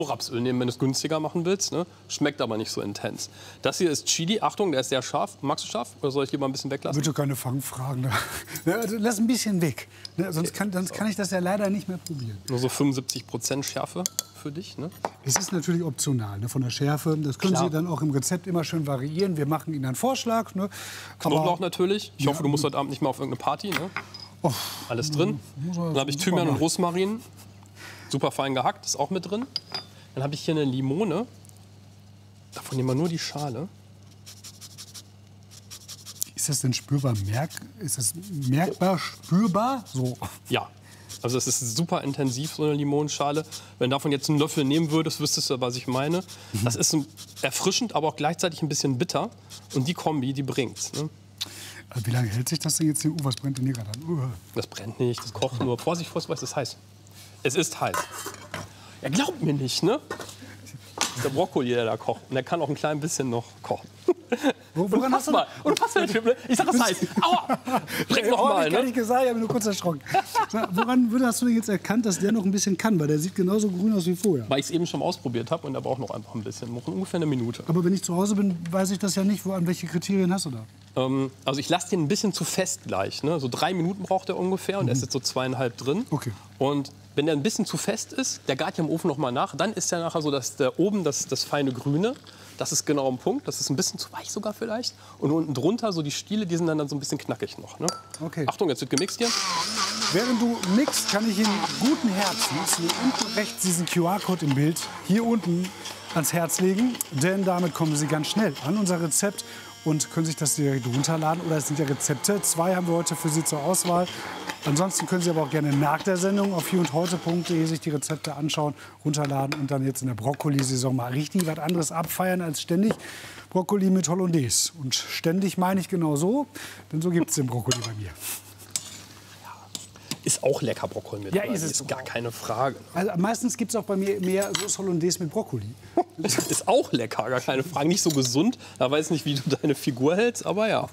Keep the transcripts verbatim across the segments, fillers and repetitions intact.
Rapsöl nehmen, wenn du es günstiger machen willst. Ne? Schmeckt aber nicht so intens. Das hier ist Chili. Achtung, der ist sehr scharf. Magst du scharf? Oder soll ich lieber ein bisschen weglassen? Bitte keine Fangfragen. Ja, also lass ein bisschen weg. Ne? Sonst, kann, sonst kann ich das ja leider nicht mehr probieren. Nur so fünfundsiebzig Prozent Schärfe für dich. Ne? Es ist natürlich optional, ne, von der Schärfe. Das können Klar. Sie dann auch im Rezept immer schön variieren. Wir machen Ihnen einen Vorschlag. Ne? Knoblauch natürlich. Ich Ja. hoffe, du musst heute Abend nicht mehr auf irgendeine Party. Ne? Oh, Alles drin. Dann habe ich Thymian und Rosmarin. Super fein gehackt, ist auch mit drin. Dann habe ich hier eine Limone. Davon nehmen wir nur die Schale. Ist das denn spürbar? Merk, ist das merkbar spürbar? So. Ja. Also es ist super intensiv, so eine Limonenschale. Wenn du davon jetzt einen Löffel nehmen würdest, wüsstest du, was ich meine. Das ist ein, erfrischend, aber auch gleichzeitig ein bisschen bitter. Und die Kombi, die bringt's. Ne? Wie lange hält sich das denn jetzt hier? Uh, was brennt denn hier gerade an? Uh. Das brennt nicht, das kocht nur. Vorsicht, Vorsicht, es ist heiß. Es ist heiß. Er glaubt mir nicht, ne? Das ist der Brokkoli, der da kocht. Und der kann auch ein klein bisschen noch kochen. Wo, woran hast du mal. Und pass mal, ich sag, es heiß. Aua! Trink noch oh, mal, hab ich gar ne? nicht gesagt, ich habe nur kurz erschrocken. Sag, woran hast du denn jetzt erkannt, dass der noch ein bisschen kann? Weil der sieht genauso grün aus wie vorher. Weil ich es eben schon mal ausprobiert habe und der braucht noch einfach ein bisschen. Noch ungefähr eine Minute. Aber wenn ich zu Hause bin, weiß ich das ja nicht. Wo, an welche Kriterien hast du da? Ähm, also ich lasse den ein bisschen zu fest gleich. Ne? So drei Minuten braucht er ungefähr und er ist jetzt so zweieinhalb drin. Okay. Und wenn der ein bisschen zu fest ist, der gart ja im Ofen noch mal nach, dann ist der nachher so, dass der oben das, das feine Grüne, das ist genau am Punkt, das ist ein bisschen zu weich sogar vielleicht. Und unten drunter, so die Stiele, die sind dann, dann so ein bisschen knackig noch. Ne? Okay. Achtung, jetzt wird gemixt hier. Während du mixt, kann ich Ihnen guten Herzens hier unten rechts diesen Q R-Code im Bild hier unten ans Herz legen. Denn damit kommen Sie ganz schnell an unser Rezept und können sich das direkt runterladen. Oder es sind ja Rezepte. Zwei haben wir heute für Sie zur Auswahl. Ansonsten können Sie aber auch gerne nach der Sendung auf hier und heute punkt de sich die Rezepte anschauen, runterladen und dann jetzt in der Brokkolisaison mal richtig was anderes abfeiern als ständig Brokkoli mit Hollandaise. Und ständig meine ich genau so, denn so gibt es den Brokkoli bei mir. Ist auch lecker Brokkoli mit. Ja, dabei. ist es ist auch. gar keine Frage. Also meistens gibt es auch bei mir mehr Sauce Hollandaise mit Brokkoli. Ist auch lecker, gar keine Frage. Nicht so gesund. Da weiß nicht, wie du deine Figur hältst, aber ja.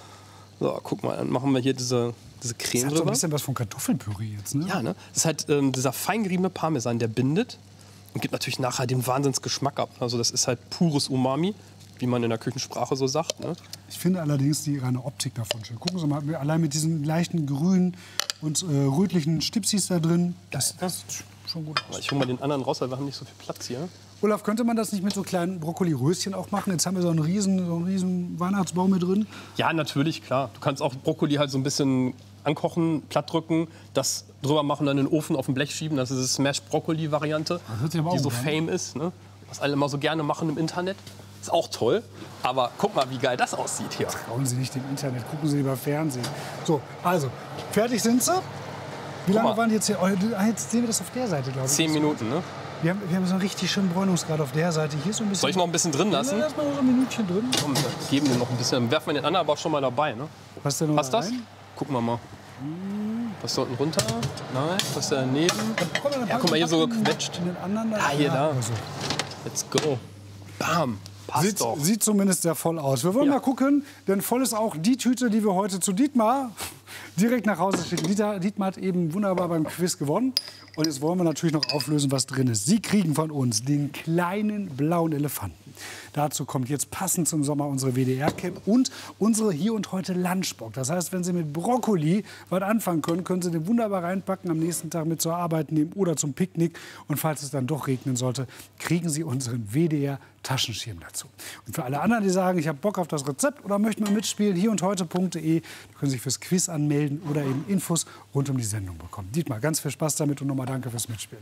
So, guck mal, dann machen wir hier diese, diese Creme Das hat so ein drüber. bisschen was von Kartoffelpüree jetzt, ne? Ja, ne? Das ist halt ähm, dieser feingeriebene Parmesan, der bindet und gibt natürlich nachher den Wahnsinnsgeschmack ab. Also das ist halt pures Umami, wie man in der Küchensprache so sagt. Ne? Ich finde allerdings die reine Optik davon schön. Gucken Sie mal, allein mit diesen leichten grünen und äh, rötlichen Stipsis da drin. Das, das sieht schon gut aus. Ich hole mal den anderen raus, weil wir haben nicht so viel Platz hier. Olaf, könnte man das nicht mit so kleinen Brokkoli-Röschen auch machen? Jetzt haben wir so einen riesen, so einen riesen Weihnachtsbaum mit drin. Ja, natürlich, klar. Du kannst auch Brokkoli halt so ein bisschen ankochen, plattdrücken, das drüber machen, dann in den Ofen auf dem Blech schieben. Das ist die Smash-Brokkoli-Variante, hört sich aber die auch so gut an. Fame ist. Ne? Was alle immer so gerne machen im Internet. Ist auch toll. Aber guck mal, wie geil das aussieht hier. Trauen Sie nicht im Internet, gucken Sie lieber Fernsehen. So, also, fertig sind Sie. Wie lange mal. waren die jetzt hier? Oh, jetzt sehen wir das auf der Seite, glaube ich. Zehn Minuten, ne? Wir haben, wir haben so einen richtig schönen Bräunungsgrad auf der Seite. Hier so ein bisschen. Soll ich noch ein bisschen drin lassen? Ja, lass mal so ein Minütchen drin. Komm, wir geben den noch ein bisschen. Dann werfen wir den anderen aber auch schon mal dabei, ne? Was denn noch Passt das? rein? Gucken wir mal. Was da unten runter? Nein, was da daneben? Komm, dann Ja, guck mal, hier so packen wir gequetscht. in den anderen da. Ah, hier, da. also. Let's go. Bam. Passt Sieht, doch. sieht zumindest sehr voll aus. Wir wollen Ja. mal gucken, denn voll ist auch die Tüte, die wir heute zu Dietmar direkt nach Hause schicken. Dieter, Dietmar hat eben wunderbar beim Quiz gewonnen. Und jetzt wollen wir natürlich noch auflösen, was drin ist. Sie kriegen von uns den kleinen blauen Elefanten. Dazu kommt jetzt passend zum Sommer unsere W D R-Cap und unsere Hier und Heute Lunchbox. Das heißt, wenn Sie mit Brokkoli was anfangen können, können Sie den wunderbar reinpacken, am nächsten Tag mit zur Arbeit nehmen oder zum Picknick. Und falls es dann doch regnen sollte, kriegen Sie unseren W D R-Taschenschirm dazu. Und für alle anderen, die sagen, ich habe Bock auf das Rezept oder möchten mal mitspielen, hier und heute punkt de, da können Sie sich fürs Quiz anmelden oder eben Infos rund um die Sendung bekommen. Dietmar, ganz viel Spaß damit und nochmal danke fürs Mitspielen.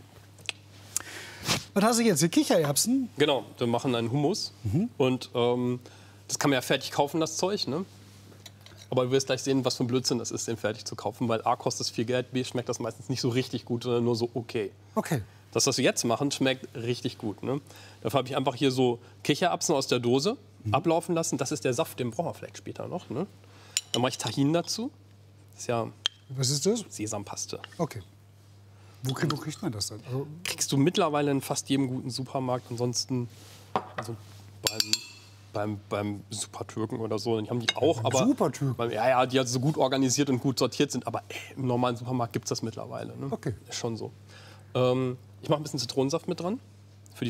Was hast du jetzt? Die Kichererbsen? Genau, wir machen einen Hummus. Und ähm, das kann man ja fertig kaufen, das Zeug. Ne? Aber du wirst gleich sehen, was für ein Blödsinn das ist, den fertig zu kaufen. Weil A, kostet es viel Geld, B, schmeckt das meistens nicht so richtig gut, sondern nur so okay. Okay. Das, was wir jetzt machen, schmeckt richtig gut. Ne? Dafür habe ich einfach hier so Kichererbsen aus der Dose ablaufen lassen. Das ist der Saft, den brauchen wir vielleicht später noch. Ne? Dann mache ich Tahin dazu. Das ist ja Was ist das? Sesampaste. Okay. Wo, wo kriegt man das dann? Also, Kriegst du mittlerweile in fast jedem guten Supermarkt. Ansonsten also beim, beim, beim Supertürken oder so. Die haben die auch. Beim aber Supertürken? Beim, ja, ja, die halt so gut organisiert und gut sortiert sind. Aber ey, im normalen Supermarkt gibt es das mittlerweile. Ne? Okay. Ist schon so. Ähm, ich mache ein bisschen Zitronensaft mit dran.